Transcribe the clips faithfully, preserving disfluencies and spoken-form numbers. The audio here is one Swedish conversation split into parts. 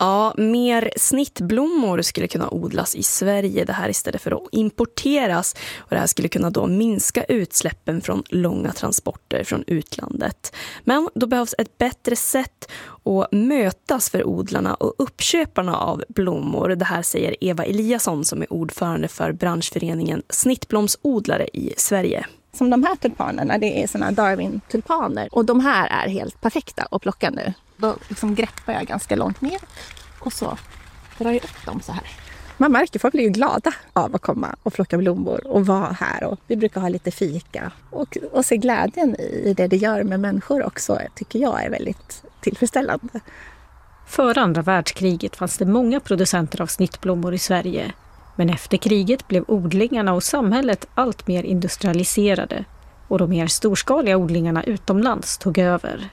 Ja, mer snittblommor skulle kunna odlas i Sverige det här istället för att importeras. Och det här skulle kunna då minska utsläppen från långa transporter från utlandet. Men då behövs ett bättre sätt att mötas för odlarna och uppköparna av blommor. Det här säger Eva Eliasson som är ordförande för branschföreningen Snittblomsodlare i Sverige. Som de här tulpanerna, det är såna Darwin-tulpaner. Och de här är helt perfekta att plocka nu. Då liksom greppar jag ganska långt ner och så drar jag upp dem så här. Man märker att folk blir ju glada av att komma och plocka blommor och vara här. Och vi brukar ha lite fika och, och se glädjen i det det gör med människor också, tycker jag är väldigt tillfredsställande. Före andra världskriget fanns det många producenter av snittblommor i Sverige. Men efter kriget blev odlingarna och samhället allt mer industrialiserade och de mer storskaliga odlingarna utomlands tog över.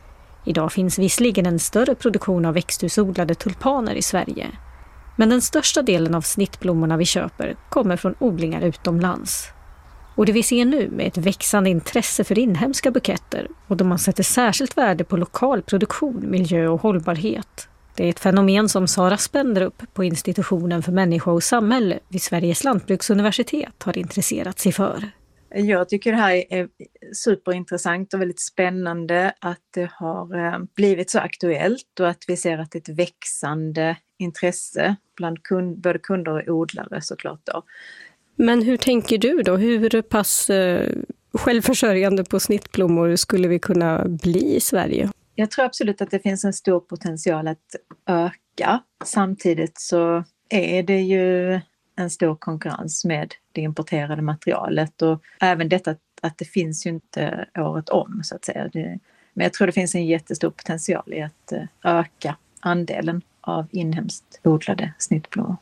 Idag finns visserligen en större produktion av växthusodlade tulpaner i Sverige. Men den största delen av snittblommorna vi köper kommer från odlingar utomlands. Och det vi ser nu med ett växande intresse för inhemska buketter och då man sätter särskilt värde på lokal produktion, miljö och hållbarhet. Det är ett fenomen som Sara Spendrup på Institutionen för människa och samhälle vid Sveriges lantbruksuniversitet har intresserat sig för. Jag tycker det här är superintressant och väldigt spännande att det har blivit så aktuellt och att vi ser att det är ett växande intresse bland kund, både kunder och odlare såklart då. Men hur tänker du då? Hur pass eh, självförsörjande på snittblommor skulle vi kunna bli i Sverige? Jag tror absolut att det finns en stor potential att öka. Samtidigt så är det ju en stor konkurrens med det importerade materialet och även detta att det finns ju inte året om så att säga. Det, men jag tror det finns en jättestor potential i att öka andelen av inhemskt odlade snittblommor.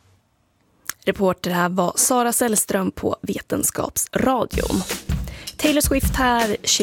Reporter här var Sara Sällström på Vetenskapsradion. Taylor Swift här.